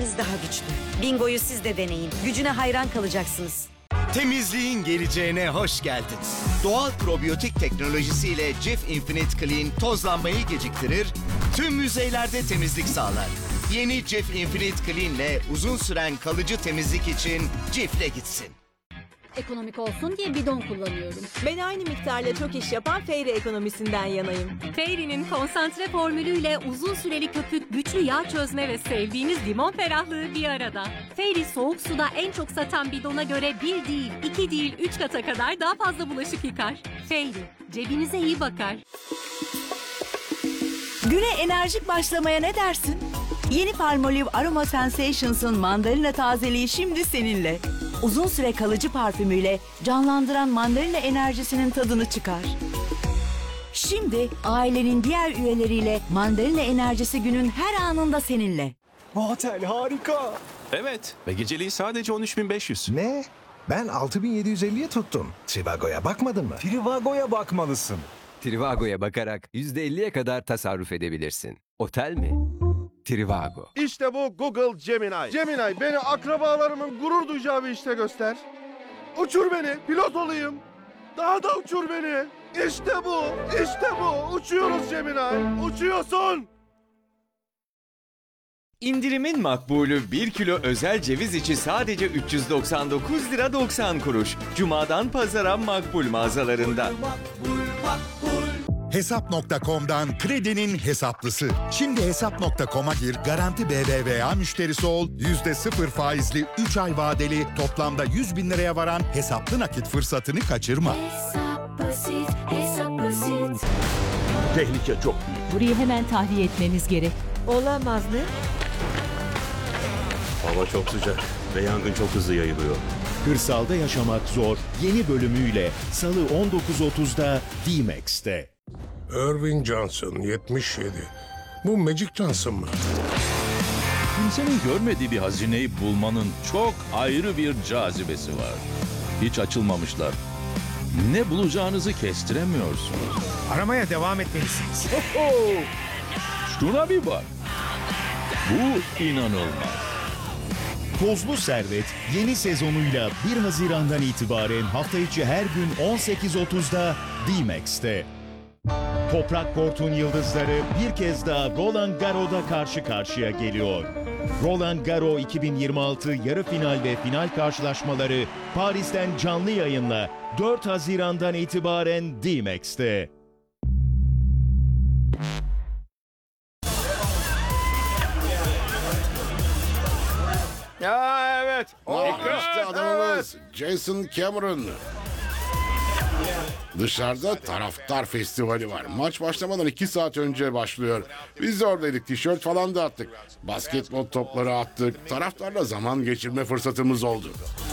Rakibiniz daha güçlü. Bingo'yu siz de deneyin. Gücüne hayran kalacaksınız. Temizliğin geleceğine hoş geldin. Doğal probiyotik teknolojisiyle Cif Infinite Clean tozlanmayı geciktirir, tüm yüzeylerde temizlik sağlar. Yeni Cif Infinite Clean ile uzun süren kalıcı temizlik için Cif'le gitsin. Ekonomik olsun diye bidon kullanıyorum. Ben aynı miktarla çok iş yapan Fairy ekonomisinden yanayım. Fairy'nin konsantre formülüyle uzun süreli köpük, güçlü yağ çözme ve sevdiğiniz limon ferahlığı bir arada. Fairy soğuk suda en çok satan bidona göre 1 değil, 2 değil, 3 kata kadar daha fazla bulaşık yıkar. Fairy, cebinize iyi bakar. Güne enerjik başlamaya ne dersin? Yeni Palmolive Aroma Sensations'ın mandalina tazeliği şimdi seninle. Uzun süre kalıcı parfümüyle canlandıran mandalina enerjisinin tadını çıkar. Şimdi ailenin diğer üyeleriyle mandalina enerjisi günün her anında seninle. Bu otel harika. Evet ve geceliği sadece 13.500. Ne? Ben 6.750'ye tuttum. Trivago'ya bakmadın mı? Trivago'ya bakmalısın. Trivago'ya bakarak %50'ye kadar tasarruf edebilirsin. Otel mi? Trivago. İşte bu Google Gemini. Gemini beni akrabalarımın gurur duyacağı bir işte göster. Uçur beni, pilot olayım. Daha da uçur beni. İşte bu, işte bu. Uçuyoruz Gemini, uçuyorsun. İndirimin makbulü 1 kilo özel ceviz içi sadece 399 lira 90 kuruş. Cuma'dan pazara makbul mağazalarında. Hesap.com'dan kredinin hesaplısı. Şimdi Hesap.com'a gir, garanti BBVA müşterisi ol, %0 faizli 3 ay vadeli toplamda 100 bin liraya varan hesaplı nakit fırsatını kaçırma. Hesap basit, hesap basit. Tehlike çok büyük. Burayı hemen tahliye etmeniz gerek. Olamaz mı? Hava çok sıcak ve yangın çok hızlı yayılıyor. Kırsalda yaşamak zor yeni bölümüyle Salı 19.30'da D-Max'te. Irving Johnson 77. Bu Magic Johnson mı? Kimsenin görmediği bir hazineyi bulmanın çok ayrı bir cazibesi var. Hiç açılmamışlar. Ne bulacağınızı kestiremiyorsunuz. Aramaya devam etmelisiniz. Şuna bir bak. Bu inanılmaz. Tozlu Servet yeni sezonuyla 1 Haziran'dan itibaren hafta içi her gün 18.30'da D-Max'te. Toprak Kort'un yıldızları bir kez daha Roland Garros'da karşı karşıya geliyor. Roland Garros 2026 yarı final ve final karşılaşmaları Paris'ten canlı yayınla 4 Haziran'dan itibaren D-Max'te. Ya evet. İşte adamımız Jason Cameron. Dışarıda taraftar festivali var. Maç başlamadan 2 saat önce başlıyor. Biz de oradaydık. Tişört falan dağıttık. Basketbol topları attık. Taraftarla zaman geçirme fırsatımız oldu.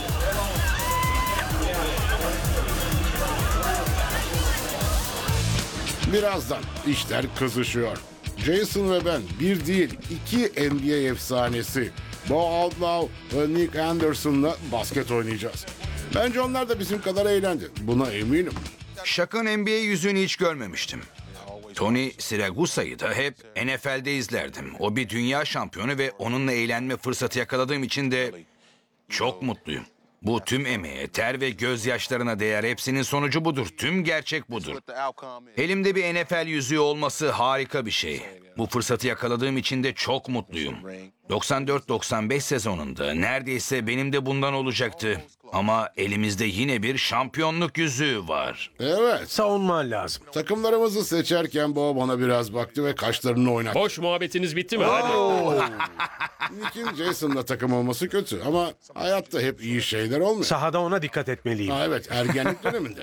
Birazdan işler kızışıyor. Jason ve ben bir değil 2 NBA efsanesi Bo Outlaw ve Nick Anderson'la basket oynayacağız. Bence onlar da bizim kadar eğlendi. Buna eminim. Shaq'ın NBA yüzünü hiç görmemiştim. Tony Siragusa'yı da hep NFL'de izlerdim. O bir dünya şampiyonu ve onunla eğlenme fırsatı yakaladığım için de çok mutluyum. Bu tüm emeğe, ter ve gözyaşlarına değer, hepsinin sonucu budur. Tüm gerçek budur. Elimde bir NFL yüzüğü olması harika bir şey. Bu fırsatı yakaladığım için de çok mutluyum. 94-95 sezonunda neredeyse benim de bundan olacaktı. Ama elimizde yine bir şampiyonluk yüzüğü var. Evet. Savunman lazım. Takımlarımızı seçerken Bo bana biraz baktı ve kaşlarını oynattı. Boş muhabbetiniz bitti mi? Hadi. Nick'in Jason'la takım olması kötü ama hayatta hep iyi şeyler olmuyor. Sahada ona dikkat etmeliyim. Ha, evet, ergenlik döneminde.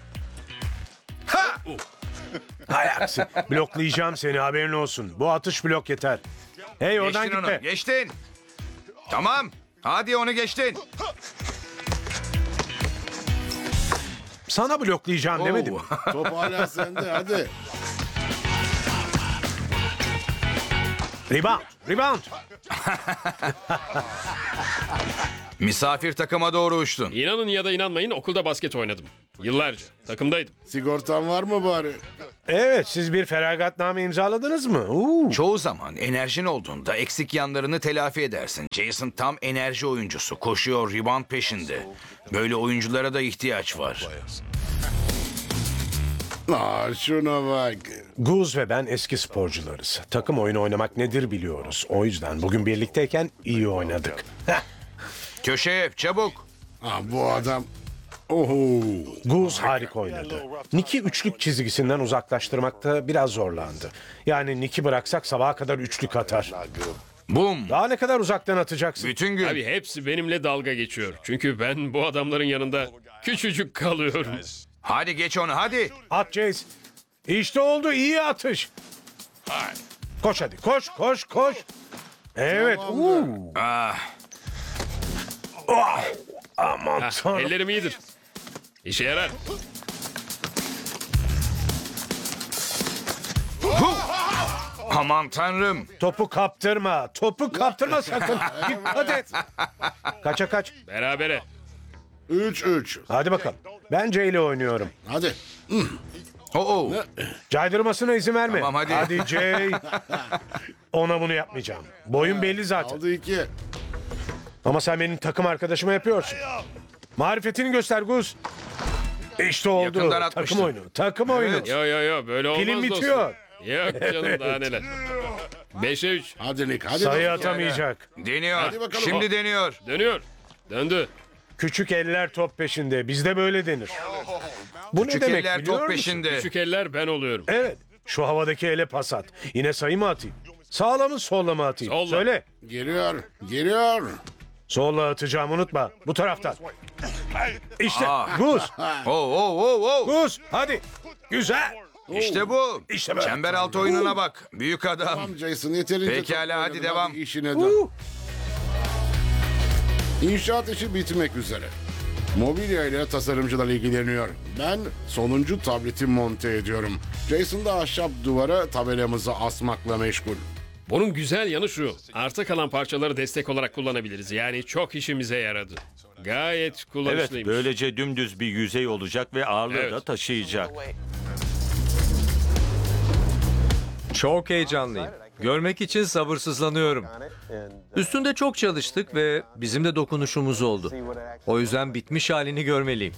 Hay aksi. Bloklayacağım seni, haberin olsun. Bu atış blok yeter. Hey, oradan Geçtin gitme. onu, geçtin. Tamam, hadi onu geçtin. Sana bloklayacağım demedim. Top hala sende, hadi. Rebound, rebound. Misafir takıma doğru uçtun. İnanın ya da inanmayın, okulda basket oynadım. Yıllarca takımdaydım. Sigortan var mı bari? Evet, siz bir feragatname imzaladınız mı? Çoğu zaman enerjin olduğunda eksik yanlarını telafi edersin. Jason tam enerji oyuncusu. Koşuyor, rebound peşinde. Böyle oyunculara da ihtiyaç var. Şuna bak. Guz ve ben eski sporcularız. Takım oyunu oynamak nedir biliyoruz. O yüzden bugün birlikteyken iyi oynadık. Köşeye çabuk. Bu adam... Oho. Guz harika oynadı. Nick'i üçlük çizgisinden uzaklaştırmakta biraz zorlandı. Yani Nick'i bıraksak sabaha kadar üçlük atar. Bum. Daha ne kadar uzaktan atacaksın? Bütün gün. Abi hepsi benimle dalga geçiyor. Çünkü ben bu adamların yanında küçücük kalıyorum. Hadi geç onu hadi. At Jace. İşte oldu, iyi atış. Koş hadi, koş. Evet. Aman tanrım. Ellerim iyidir. İşe yarar. Aman tanrım. Topu kaptırma sakın. Dikkat et. Kaça kaç. Berabere. 3-3. Hadi bakalım. Ben Jay ile oynuyorum. Hadi. Caydırmasına izin verme. Tamam, hadi. Hadi Jay. Ona bunu yapmayacağım. Boyun belli zaten. Aldı 2. Ama sen benim takım arkadaşıma yapıyorsun. Marifetini göster Guz. İşte oldu. Yakından atmıştım. Takım oyunu. Yo böyle olmaz Pilim dostum. bitiyor. Yok canım daha neler. 5'e 3. Hadi Nick hadi. Sayı atamayacak. Deniyor. Hadi bakalım. Şimdi deniyor. Dönüyor. Döndü. Küçük eller top peşinde. Bizde böyle denir. Bu Küçük ne demek eller biliyor top musun? peşinde. Küçük eller ben oluyorum. Evet. Şu havadaki ele pas at. Yine sayı mı atayım? Sağla mı solla mı atayım? Solla. Söyle. Geliyor. Solla atacağım unutma. Bu taraftan. İşte Aa. Guz. Oh. Guz hadi. Güzel. İşte bu. İşte böyle. Çember altı oyununa bak. Büyük adam. Tamam Jason yeterince. Pekala, top hadi oynadın. devam. İşine dön. İnşaat işi bitmek üzere. Mobilya ile tasarımcılar ilgileniyor. Ben sonuncu tableti monte ediyorum. Jason da ahşap duvara tabelamızı asmakla meşgul. Bunun güzel yanı şu. Arta kalan parçaları destek olarak kullanabiliriz. Yani çok işimize yaradı. Gayet Evet, kullanışlıymış. böylece dümdüz bir yüzey olacak ve ağırlığı Evet. da taşıyacak. Çok heyecanlıyım. Görmek için sabırsızlanıyorum. Üstünde çok çalıştık ve bizim de dokunuşumuz oldu. O yüzden bitmiş halini görmeliyim.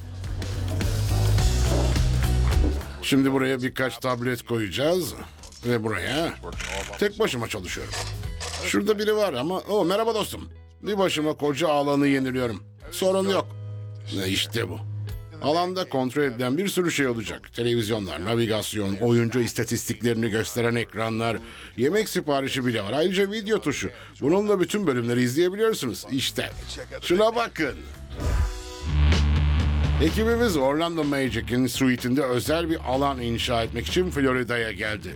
Şimdi buraya birkaç tablet koyacağız. Ve buraya tek başıma çalışıyorum. Şurada biri var ama... merhaba dostum. Bir başıma koca alanı yeniliyorum. Sorun yok. İşte bu. Alanda kontrol edilen bir sürü şey olacak. Televizyonlar, navigasyon, oyuncu istatistiklerini gösteren ekranlar, yemek siparişi bile var. Ayrıca video tuşu. Bununla bütün bölümleri izleyebiliyorsunuz. İşte. Şuna bakın. Ekibimiz Orlando Magic'in suite'inde özel bir alan inşa etmek için Florida'ya geldi.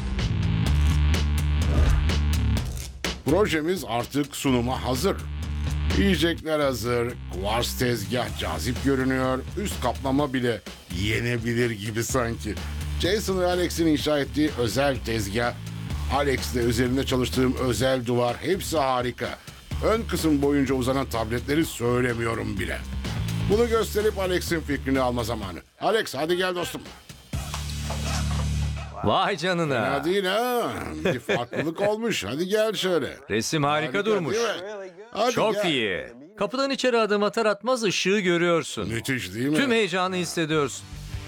Projemiz artık sunuma hazır. Yiyecekler hazır, kuvars tezgah cazip görünüyor, üst kaplama bile yenebilir gibi sanki. Jason ve Alex'in inşa ettiği özel tezgah, Alex'le üzerinde çalıştığım özel duvar hepsi harika. Ön kısım boyunca uzanan tabletleri söylemiyorum bile. Bunu gösterip Alex'in fikrini alma zamanı. Alex hadi gel dostum. Vay canına. Fena değil ha. Bir farklılık olmuş. Hadi gel şöyle. Resim harika durmuş. değil mi? Hadi Çok gel. iyi. Kapıdan içeri adım atar atmaz ışığı görüyorsun. Müthiş değil mi? Tüm heyecanı hissediyorsun.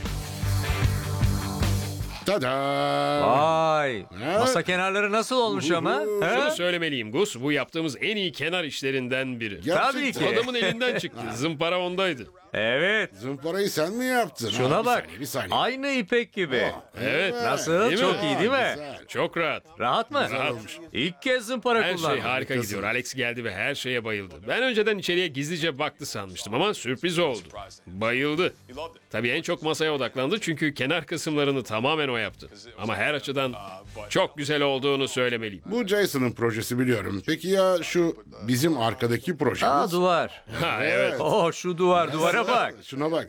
Tada! Vay. Ha? Masa kenarları nasıl olmuş ama? Şunu He? söylemeliyim Gus. Bu yaptığımız en iyi kenar işlerinden biri. Tabii ki. Adamın elinden çıktı. Zımpara ondaydı. Evet. Zımparayı sen mi yaptın? Şuna Ha, bak. Bir saniye. Aynı ipek gibi. Evet. Nasıl? Değil mi? Çok iyi değil mi? Güzel. Çok rahat. Rahat mı? Rahat. İlk kez zımpara Her kullandım. şey harika gidiyor. Alex geldi ve her şeye bayıldı. Ben önceden içeriye gizlice baktı sanmıştım ama sürpriz oldu. Bayıldı. Tabii en çok masaya odaklandı çünkü kenar kısımlarını tamamen o yaptı. Ama her açıdan çok güzel olduğunu söylemeliyim. Bu Jason'ın projesi biliyorum. Peki ya şu bizim arkadaki projemiz? Aa, duvar. Ha evet. Oh şu duvara bak. Şuna bak.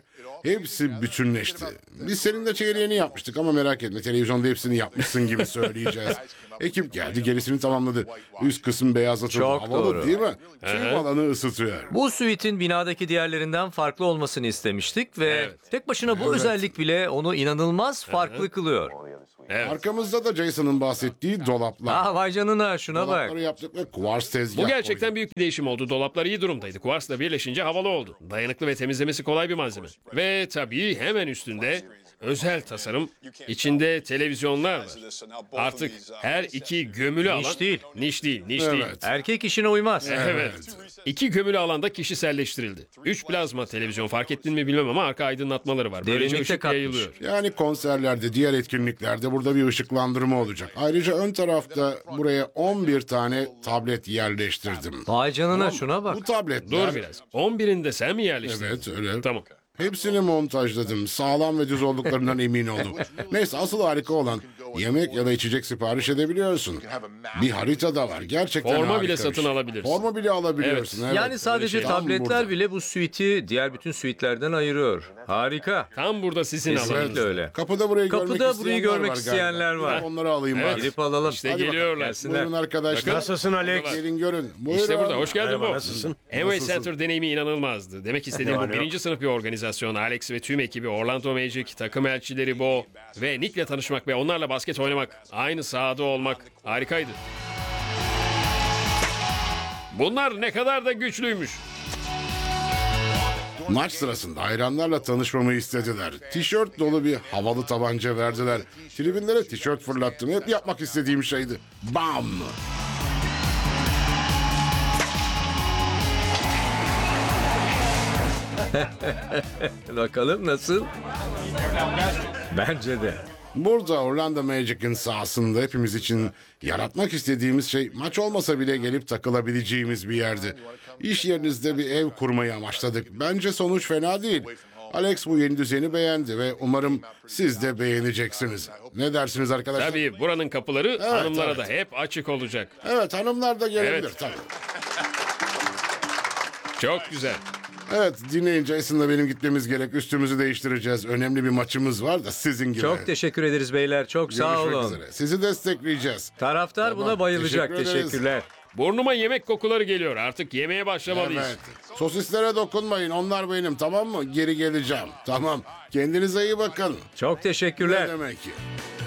Hepsi bütünleşti. Biz seninle çeyreğini yapmıştık ama merak etme, televizyonda hepsini yapmışsın gibi söyleyeceğiz. Ekip geldi, gerisini tamamladı. Üst kısım beyazlatıldı. Çok Havalı doğru. değil mi? Tüm alanı ısıtıyor. Bu suite'in binadaki diğerlerinden farklı olmasını istemiştik ve tek başına bu Evet. özellik bile onu inanılmaz farklı kılıyor. Arkamızda da Jason'ın bahsettiği dolaplar. Vay canına, şuna bak. Dolapları yaptık ve kuvars tezgah Bu gerçekten büyük bir değişim oldu. Dolaplar iyi durumdaydı. Kuvarsla birleşince havalı oldu. Dayanıklı ve temizlemesi kolay bir malzeme. Ve tabii hemen üstünde özel tasarım. İçinde televizyonlar var. Artık her iki gömülü alan... Niş değil. Niş değil. Erkek işine uymaz. Evet. İki gömülü alanda kişiselleştirildi. 3 plazma televizyon, fark ettin mi bilmem ama arka aydınlatmaları var. Böylece Derinlikte ışık katmış. yayılıyor. Yani konserlerde, diğer etkinliklerde burada bir ışıklandırma olacak. Ayrıca ön tarafta buraya 11 tane tablet yerleştirdim. Vay canına, Tamam, şuna bak. Bu tabletler... Dur biraz. 11'inde sen mi yerleştirdin? Evet, öyle. Tamam. Hepsini montajladım. Sağlam ve düz olduklarından emin oldum. Neyse, asıl harika olan yemek ya da içecek sipariş edebiliyorsun. Bir harita da var. Gerçekten Forma harika bile bir satın şey. alabilirsin. Forma bile alabiliyorsun. Evet. Yani sadece Tam tabletler burada. bile bu suite'i diğer bütün suite'lerden ayırıyor. Harika. Tam burada sizin Kesinlikle alanınız. öyle. Kapıda burayı görmek isteyenler var. Onları alayım Evet. bari. Gidip alalım. İşte Hadi bakalım. geliyorlar. Gelsinler. Buyurun arkadaşlar. Nasılsın Alex? Gelin görün. Buyurun. İşte burada. Hoş geldin Merhaba, bu. nasılsın? Amway Center deneyimi inanılmazdı. Demek istediğim bu birinci sınıf bir organizasyon. Alex ve tüm ekibi, Orlando Magic, takım elçileri Bo ve Nick'le tanışmak ve onlarla basket oynamak, aynı sahada olmak harikaydı. Bunlar ne kadar da güçlüymüş. Maç sırasında hayranlarla tanışmamı istediler. Tişört dolu bir havalı tabanca verdiler. Tribünlere tişört fırlattım. Hep yapmak istediğim şeydi. Bam! Bakalım nasıl? Bence de. Burada Orlando Magic'in sahasında hepimiz için yaratmak istediğimiz şey maç olmasa bile gelip takılabileceğimiz bir yerdi. İş yerinizde bir ev kurmayı amaçladık. Bence sonuç fena değil. Alex bu yeni düzeni beğendi ve umarım siz de beğeneceksiniz. Ne dersiniz arkadaşlar? Tabii buranın kapıları hanımlara evet. da hep açık olacak. Evet, hanımlar da gelebilir Evet. tabii. Çok güzel. Evet, dinleyin, Jason'la benim gitmemiz gerek. Üstümüzü değiştireceğiz. Önemli bir maçımız var da sizin gibi. Çok teşekkür ederiz beyler. Çok sağ Görüşmek olun. üzere. Sizi destekleyeceğiz. Taraftar buna bayılacak. Teşekkür ederiz. Teşekkürler. Burnuma yemek kokuları geliyor. Artık yemeğe başlamalıyız. Evet. Sosislere dokunmayın. Onlar benim, tamam mı? Geri geleceğim. Tamam. Kendinize iyi bakın. Çok teşekkürler. Ne demek ki?